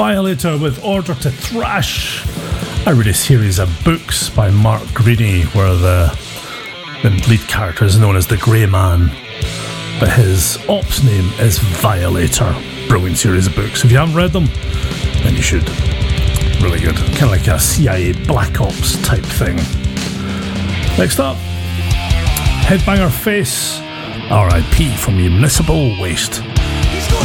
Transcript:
Violator with Order to Thrash. I read a series of books by Mark Greaney where the lead character is known as the Grey Man, but his ops name is Violator. Brilliant series of books. If you haven't read them, then you should. Really good. Kind of like a CIA Black Ops type thing. Next up, Headbanger Face, R.I.P. from Municipal Waste.